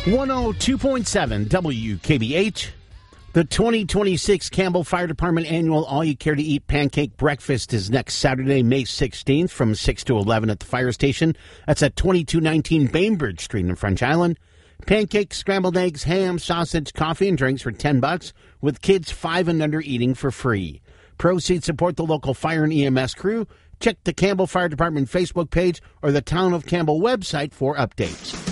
102.7 WKBH. The 2026 Campbell Fire Department annual all-you-care-to-eat pancake breakfast is next Saturday, May 16th from 6 to 11 at the fire station. That's at 2219 Bainbridge Street in French Island. Pancakes, scrambled eggs, ham, sausage, coffee, and drinks for $10, with kids 5 and under eating for free. Proceeds support the local fire and EMS crew. Check the Campbell Fire Department Facebook page or the Town of Campbell website for updates.